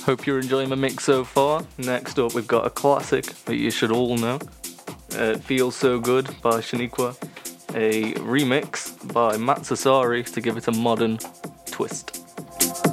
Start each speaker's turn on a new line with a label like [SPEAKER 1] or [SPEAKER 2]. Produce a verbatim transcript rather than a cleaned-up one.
[SPEAKER 1] Hope you're enjoying my mix so far. Next up, we've got a classic that you should all know. Uh, It Feels So Good by Shaniqua. A remix by Matt Sassari to give it a modern twist.